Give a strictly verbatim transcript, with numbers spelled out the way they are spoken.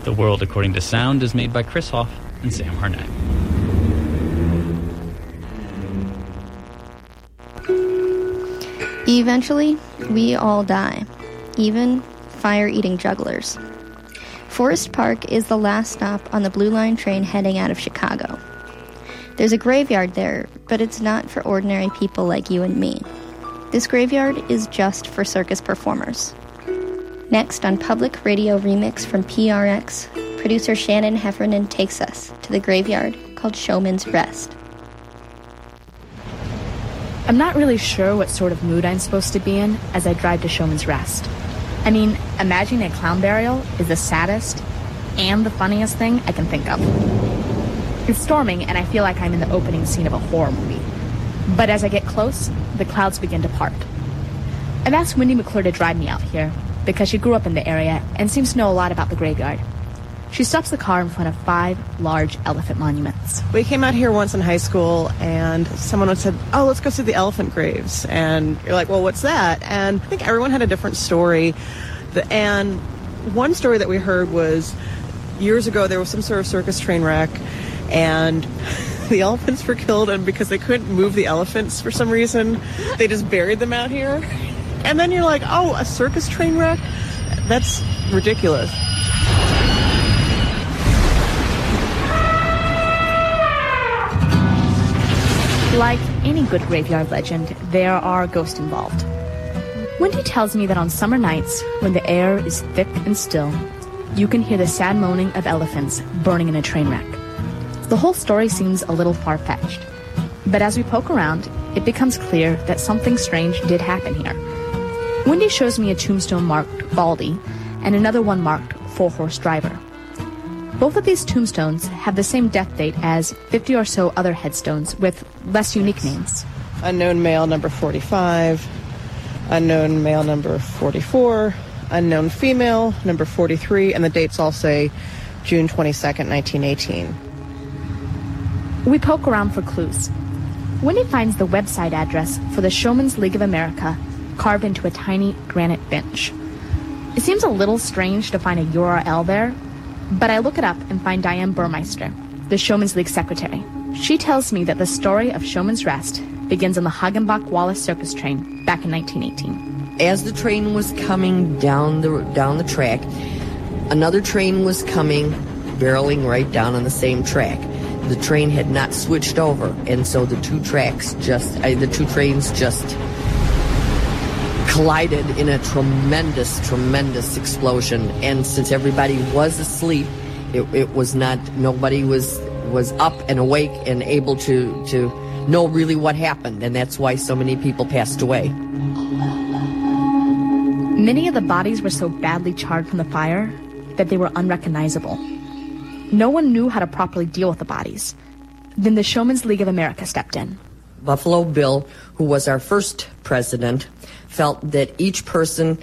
The World According to Sound is made by Chris Hoff and Sam Harnett. Eventually, we all die, even fire-eating jugglers. Forest Park is the last stop on the Blue Line train heading out of Chicago. There's a graveyard there, but it's not for ordinary people like you and me. This graveyard is just for circus performers. Next on Public Radio Remix from P R X, producer Shannon Heffernan takes us to the graveyard called Showman's Rest. I'm not really sure what sort of mood I'm supposed to be in as I drive to Showman's Rest. I mean, imagining a clown burial is the saddest and the funniest thing I can think of. It's storming, and I feel like I'm in the opening scene of a horror movie. But as I get close, the clouds begin to part. I've asked Wendy McClure to drive me out here, because she grew up in the area and seems to know a lot about the graveyard. She stops the car in front of five large elephant monuments. We came out here once in high school, and someone had said, oh, let's go see the elephant graves. And you're like, well, what's that? And I think everyone had a different story. And one story that we heard was years ago there was some sort of circus train wreck, and the elephants were killed, and because they couldn't move the elephants for some reason, they just buried them out here. And then you're like, oh, a circus train wreck? That's ridiculous. Like any good graveyard legend, there are ghosts involved. Wendy tells me that on summer nights, when the air is thick and still, you can hear the sad moaning of elephants burning in a train wreck. The whole story seems a little far-fetched, but as we poke around, it becomes clear that something strange did happen here. Wendy shows me a tombstone marked Baldy and another one marked Four Horse Driver. Both of these tombstones have the same death date as fifty or so other headstones with less unique names. Unknown male number forty-five, unknown male number forty-four, unknown female number forty-three, and the dates all say June twenty-second, nineteen eighteen. We poke around for clues. Wendy finds the website address for the Showman's League of America carved into a tiny granite bench. It seems a little strange to find a U R L there, but I look it up and find Diane Burmeister, the Showman's League secretary. She tells me that the story of Showman's Rest begins on the Hagenbach-Wallace circus train back in nineteen eighteen. As the train was coming down the down the track, another train was coming, barreling right down on the same track. The train had not switched over, and so the two tracks just, uh, the two trains just collided in a tremendous, tremendous explosion. And since everybody was asleep, it, it was not, nobody was was up and awake and able to to know really what happened, and that's why so many people passed away. Many of the bodies were so badly charred from the fire that they were unrecognizable. No one knew how to properly deal with the bodies. Then the Showman's League of America stepped in. Buffalo Bill, who was our first president, felt that each person